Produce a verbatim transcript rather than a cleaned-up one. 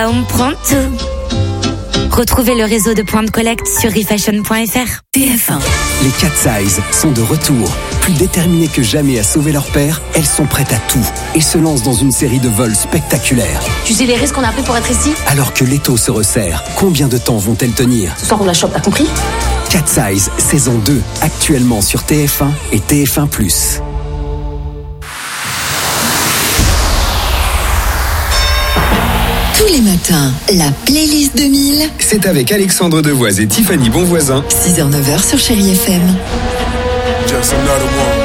On prend tout. Retrouvez le réseau de points de collecte sur refashion point f r. T F un. Les Cat Size sont de retour. Plus déterminées que jamais à sauver leur père, elles sont prêtes à tout et se lancent dans une série de vols spectaculaires. Tu sais les risques qu'on a pris pour être ici ? Alors que l'étau se resserre, combien de temps vont-elles tenir ? Ce soir on la chope, t'as compris ? Cat Size, saison deux, actuellement sur T F un et T F un plus. Tous les matins, la playlist deux mille. C'est avec Alexandre Devoise et Tiffany Bonvoisin. six heures neuf heures sur Chérie F M. Just another one.